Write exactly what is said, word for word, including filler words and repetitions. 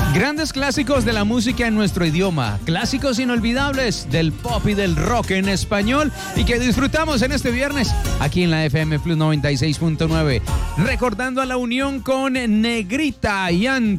Grandes clásicos de la música en nuestro idioma, clásicos inolvidables del pop y del rock en español y que disfrutamos en este viernes aquí en la F M Plus noventa y seis punto nueve. Recordando a la unión con Negrita y